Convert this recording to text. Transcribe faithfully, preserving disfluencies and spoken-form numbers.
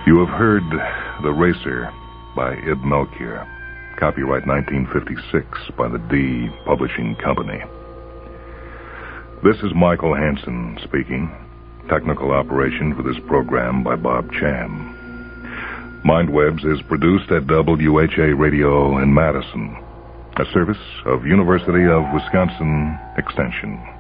You have heard The Racer by Ib Melchior. Copyright nineteen fifty-six by the D Publishing Company. This is Michael Hansen speaking. Technical operation for this program by Bob Cham. MindWebs is produced at W H A Radio in Madison, a service of University of Wisconsin Extension.